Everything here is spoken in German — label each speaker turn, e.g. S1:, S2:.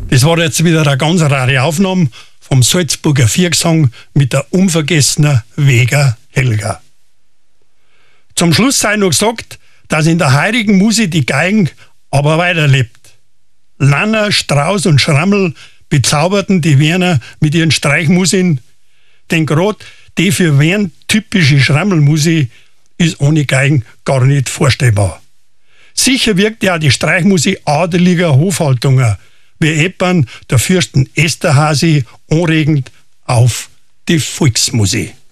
S1: Das war jetzt wieder eine ganz rare Aufnahme vom Salzburger Viergesang mit der unvergessenen Weger Helga. Zum Schluss sei noch gesagt, dass in der heurigen Musik die Geigen aber weiterlebt. Lanner, Strauß und Schrammel bezauberten die Wiener mit ihren Streichmusiken, denn gerade die für Wien typische Schrammelmusik ist ohne Geigen gar nicht vorstellbar. Sicher wirkt ja die Streichmusik adeliger Hofhaltungen, wie etwa der Fürsten Esterházy anregend auf die Volksmusik.